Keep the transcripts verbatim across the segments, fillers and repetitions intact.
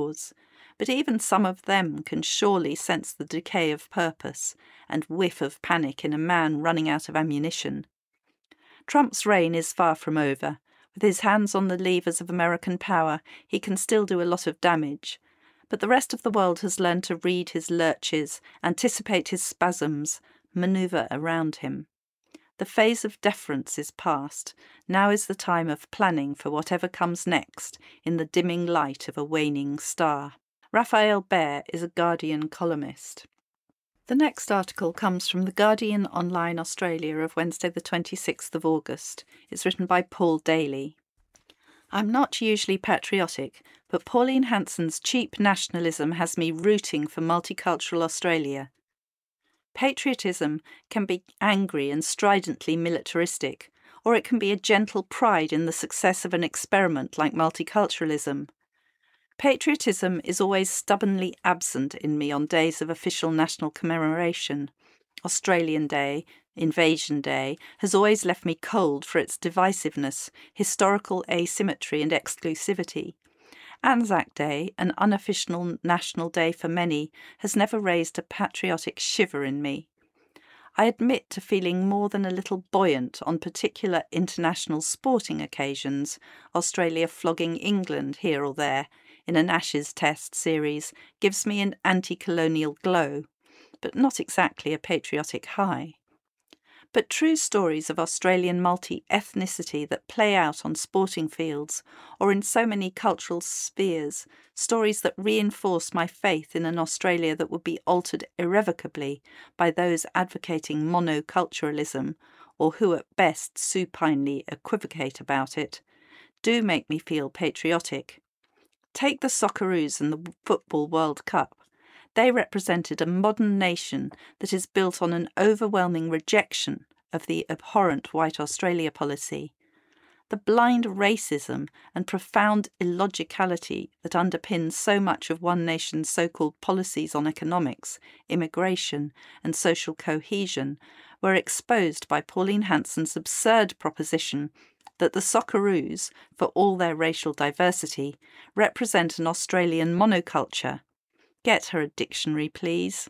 cause, but even some of them can surely sense the decay of purpose and whiff of panic in a man running out of ammunition. Trump's reign is far from over. With his hands on the levers of American power, he can still do a lot of damage. But the rest of the world has learned to read his lurches, anticipate his spasms, manoeuvre around him. The phase of deference is past. Now is the time of planning for whatever comes next in the dimming light of a waning star. Raphael Behr is a Guardian columnist. The next article comes from the Guardian Online Australia of Wednesday the twenty-sixth of August. It's written by Paul Daly. I'm not usually patriotic, but Pauline Hanson's cheap nationalism has me rooting for multicultural Australia. Patriotism can be angry and stridently militaristic, or it can be a gentle pride in the success of an experiment like multiculturalism. Patriotism is always stubbornly absent in me on days of official national commemoration. Australian Day, Invasion Day, has always left me cold for its divisiveness, historical asymmetry and exclusivity. Anzac Day, an unofficial national day for many, has never raised a patriotic shiver in me. I admit to feeling more than a little buoyant on particular international sporting occasions, Australia flogging England here or there, in an Ashes Test series, gives me an anti-colonial glow, but not exactly a patriotic high. But true stories of Australian multi-ethnicity that play out on sporting fields or in so many cultural spheres, stories that reinforce my faith in an Australia that would be altered irrevocably by those advocating monoculturalism or who at best supinely equivocate about it, do make me feel patriotic. Take the Socceroos and the Football World Cup. They represented a modern nation that is built on an overwhelming rejection of the abhorrent White Australia policy. The blind racism and profound illogicality that underpins so much of one nation's so-called policies on economics, immigration and social cohesion were exposed by Pauline Hanson's absurd proposition that the Socceroos, for all their racial diversity, represent an Australian monoculture. Get her a dictionary, please.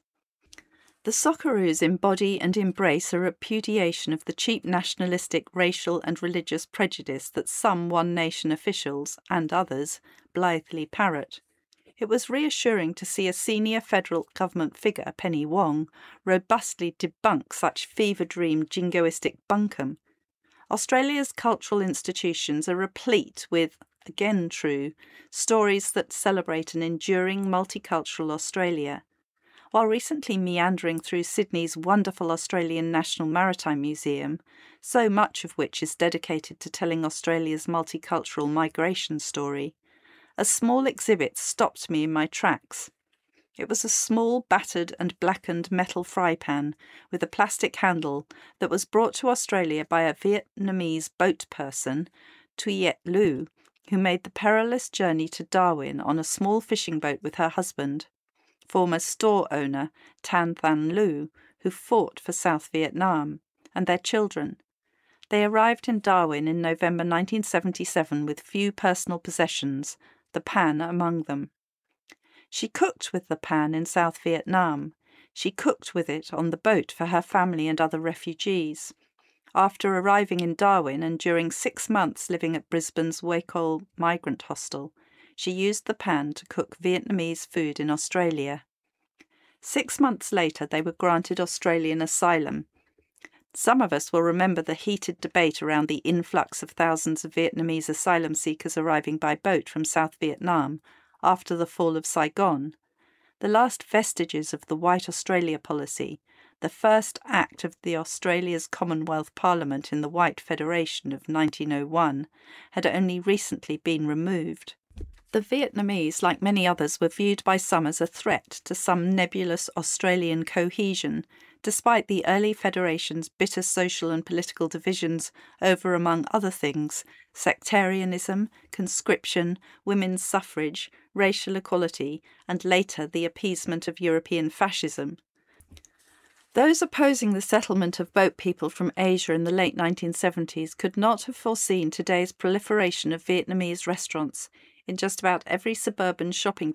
The Socceroos embody and embrace a repudiation of the cheap nationalistic, racial and religious prejudice that some One Nation officials, and others, blithely parrot. It was reassuring to see a senior federal government figure, Penny Wong, robustly debunk such fever-dream jingoistic bunkum. Australia's cultural institutions are replete with, again true, stories that celebrate an enduring multicultural Australia. While recently meandering through Sydney's wonderful Australian National Maritime Museum, so much of which is dedicated to telling Australia's multicultural migration story, a small exhibit stopped me in my tracks. It was a small, battered and blackened metal fry pan with a plastic handle that was brought to Australia by a Vietnamese boat person, Thuy Lu, who made the perilous journey to Darwin on a small fishing boat with her husband, former store owner Tan Than Lu, who fought for South Vietnam, and their children. They arrived in Darwin in November nineteen seventy-seven with few personal possessions, the pan among them. She cooked with the pan in South Vietnam. She cooked with it on the boat for her family and other refugees. After arriving in Darwin and during six months living at Brisbane's Wacol migrant hostel, she used the pan to cook Vietnamese food in Australia. Six months later, they were granted Australian asylum. Some of us will remember the heated debate around the influx of thousands of Vietnamese asylum seekers arriving by boat from South Vietnam after the fall of Saigon, the last vestiges of the White Australia policy, the first act of the Australia's Commonwealth Parliament in the White Federation of nineteen oh one, had only recently been removed. The Vietnamese, like many others, were viewed by some as a threat to some nebulous Australian cohesion, despite the early Federation's bitter social and political divisions over, among other things, sectarianism, conscription, women's suffrage, racial equality, and later the appeasement of European fascism. Those opposing the settlement of boat people from Asia in the late nineteen seventies could not have foreseen today's proliferation of Vietnamese restaurants in just about every suburban shopping